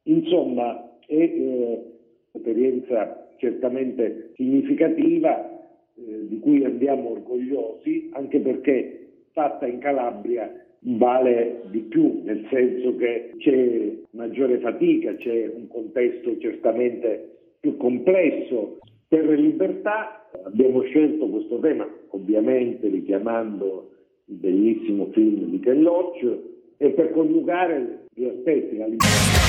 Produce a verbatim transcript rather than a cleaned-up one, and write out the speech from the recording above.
Insomma, è eh, un'esperienza certamente significativa, eh, di cui andiamo orgogliosi, anche perché fatta in Calabria vale di più, nel senso che c'è maggiore fatica, c'è un contesto certamente più complesso. Per Libertà abbiamo scelto questo tema, ovviamente richiamando il bellissimo film di Ken Loach, e per coniugare gli aspetti, la libertà